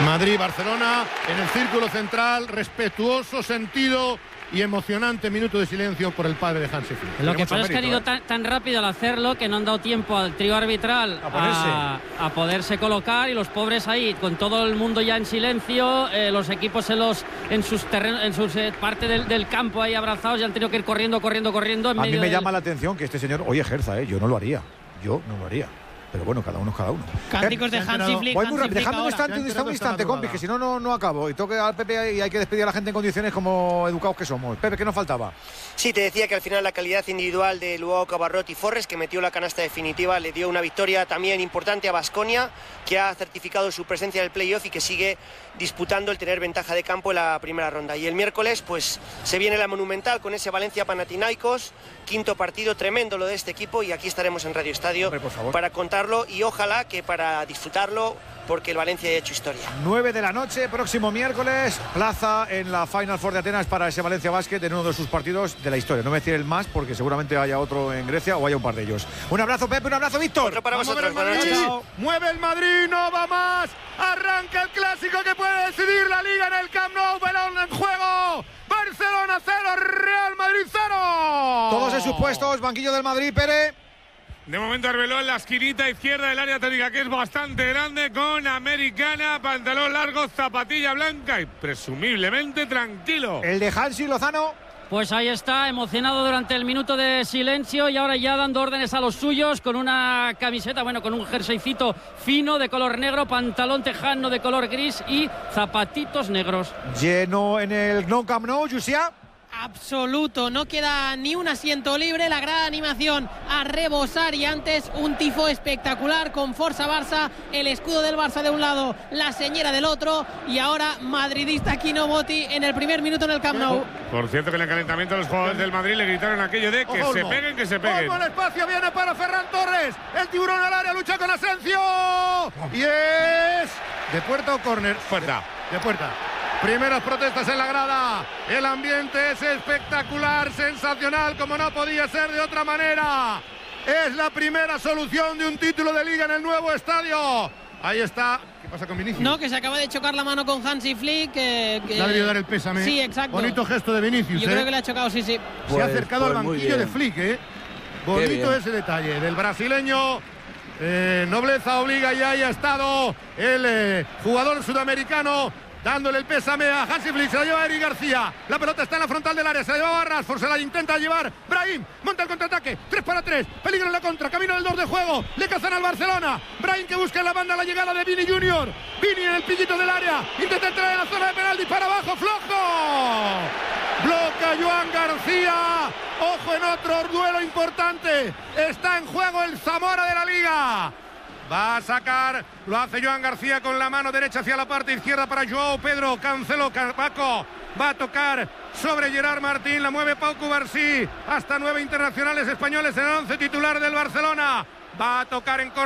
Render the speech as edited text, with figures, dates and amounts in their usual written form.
Madrid-Barcelona en el círculo central, respetuoso, sentido y emocionante minuto de silencio por el padre de Hansi Flick. Lo que pasa es que han ido tan rápido al hacerlo que no han dado tiempo al trío arbitral a poderse colocar, y los pobres ahí con todo el mundo ya en silencio, los equipos en sus parte del campo ahí abrazados, y han tenido que ir corriendo. A mí me llama la atención que este señor hoy ejerza, yo no lo haría. Pero bueno, cada uno es cada uno. Cánticos de Hansi Flick. Voy muy rápido. Dejadme un instante, compis, que si no acabo. Y toque al Pepe y hay que despedir a la gente en condiciones como educados que somos. Pepe, ¿qué nos faltaba? Sí, te decía que al final la calidad individual de Luao Cabarrot y Forres, que metió la canasta definitiva, le dio una victoria también importante a Baskonia, que ha certificado su presencia en el playoff y que sigue disputando el tener ventaja de campo en la primera ronda. Y el miércoles, pues, se viene la Monumental con ese Valencia-Panathinaikos, quinto partido, tremendo lo de este equipo, y aquí estaremos en Radio Estadio para contarlo, y ojalá que para disfrutarlo, porque el Valencia ha hecho historia. 9 de la noche, próximo miércoles, plaza en la Final Four de Atenas para ese Valencia Basket en uno de sus partidos de la historia. No me decir el más, porque seguramente haya otro en Grecia o haya un par de ellos. Un abrazo, Pepe, un abrazo, Víctor. Otro para vosotros. Mueve el Madrid, no va más. Arranca el clásico que puede decidir la Liga en el Camp Nou. Balón en juego. Barcelona 0, Real Madrid 0. Todos en sus puestos, banquillo del Madrid, Pere. De momento Arbeloa en la esquinita izquierda del área técnica, que es bastante grande, con americana, pantalón largo, zapatilla blanca y presumiblemente tranquilo. El de Hansi Lozano. Pues ahí está, emocionado durante el minuto de silencio, y ahora ya dando órdenes a los suyos con una camiseta, con un jerseycito fino de color negro, pantalón tejano de color gris y zapatitos negros. Lleno en el Nou Camp Nou, Jusiá. Absoluto, no queda ni un asiento libre, la gran animación a rebosar, y antes un tifo espectacular con Forza Barça, el escudo del Barça de un lado, la señera del otro, y ahora madridista Kino Botti en el primer minuto en el Camp Nou. Por cierto, que en el calentamiento los jugadores del Madrid le gritaron aquello de que se peguen, que se peguen. El espacio viene para Ferran Torres, el tiburón al área, lucha con Asensio, y es de puerta o córner. De puerta. Primeras protestas en la grada. El ambiente es espectacular, sensacional, como no podía ser de otra manera. Es la primera solución de un título de Liga en el nuevo estadio. Ahí está. ¿Qué pasa con Vinicius? No, que se acaba de chocar la mano con Hansi Flick. Le ha debido dar el pésame. Sí, exacto. Bonito gesto de Vinicius. Yo creo que le ha chocado, sí. Se ha acercado al banquillo de Flick, Bonito ese detalle del brasileño. Nobleza obliga, y ahí ha estado el jugador sudamericano, dándole el pésame a Hansi Flick. Se la lleva Eric García. La pelota está en la frontal del área. Se la lleva Rashford. Se la intenta llevar Brahim. Monta el contraataque. 3 para 3. Peligro en la contra. Camino del 2 de juego. Le cazan al Barcelona. Brahim, que busca en la banda la llegada de Vini Junior. Vini en el piquito del área. Intenta entrar en la zona de penal. Dispara abajo. Flojo. Bloca Joan García. Ojo en otro duelo importante. Está en juego el Zamora de la Liga. Va a sacar, lo hace Joan García con la mano derecha hacia la parte izquierda para Joao Pedro. Cancelo, Paco va a tocar sobre Gerard Martín. La mueve Pau Cubarsí. Hasta 9 internacionales españoles en el 11 titular del Barcelona. Va a tocar en